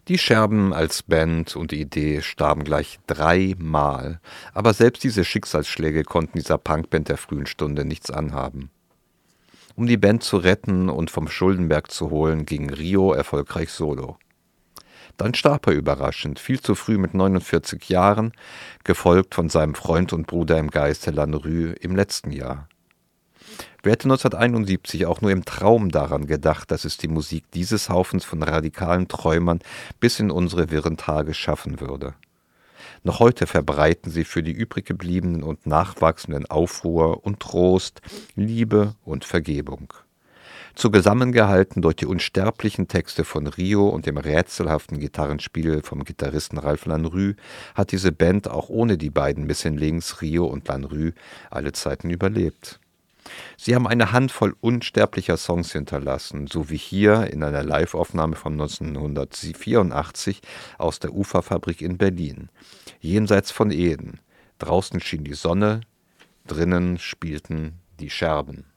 Die Scherben als Band und die Idee starben gleich dreimal, aber selbst diese Schicksalsschläge konnten dieser Punkband der frühen Stunde nichts anhaben. Um die Band zu retten und vom Schuldenberg zu holen, ging Rio erfolgreich solo. Dann starb er überraschend, viel zu früh mit 49 Jahren, gefolgt von seinem Freund und Bruder im Geiste Lanrue im letzten Jahr. Wer hätte 1971 auch nur im Traum daran gedacht, dass es die Musik dieses Haufens von radikalen Träumern bis in unsere wirren Tage schaffen würde? Noch heute verbreiten sie für die übriggebliebenen und nachwachsenden Aufruhr und Trost, Liebe und Vergebung. Zusammengehalten durch die unsterblichen Texte von Rio und dem rätselhaften Gitarrenspiel vom Gitarristen Ralph Lanrue hat diese Band auch ohne die beiden Missing-Links Rio und Lanrue alle Zeiten überlebt. Sie haben eine Handvoll unsterblicher Songs hinterlassen, so wie hier in einer Live-Aufnahme von 1984 aus der Uferfabrik in Berlin. Jenseits von Eden. Draußen schien die Sonne, drinnen spielten die Scherben.